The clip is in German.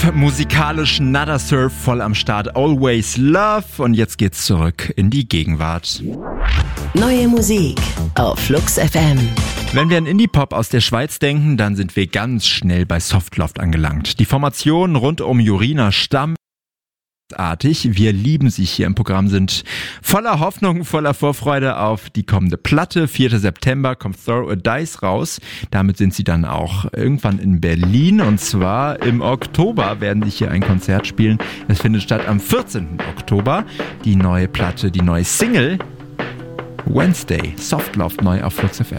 Musikalisch Nada Surf voll am Start, Always Love, und jetzt geht's zurück in die Gegenwart. Neue Musik auf Flux FM. Wenn wir an Indie-Pop aus der Schweiz denken, dann sind wir ganz schnell bei Softloft angelangt. Die Formationen rund um Jorina Stamm, wir lieben sie hier im Programm, sind voller Hoffnung, voller Vorfreude auf die kommende Platte. 4. September kommt Throw a Dice raus. Damit sind sie dann auch irgendwann in Berlin, und zwar im Oktober werden sie hier ein Konzert spielen. Es findet statt am 14. Oktober. Die neue Platte, die neue Single Wednesday, Softloft, neu auf Flux FM.